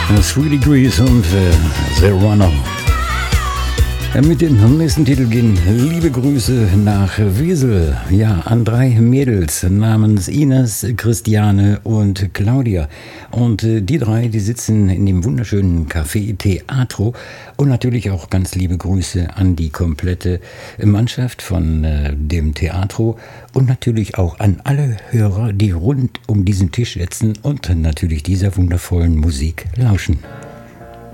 3 Degrees und The Runner. Mit dem nächsten Titel gehen liebe Grüße nach Wesel, ja, an 3 Mädels namens Ines, Christiane und Claudia. Und die 3, die sitzen in dem wunderschönen Café Teatro. Und natürlich auch ganz liebe Grüße an die komplette Mannschaft von dem Teatro und natürlich auch an alle Hörer, die rund um diesen Tisch sitzen und natürlich dieser wundervollen Musik lauschen.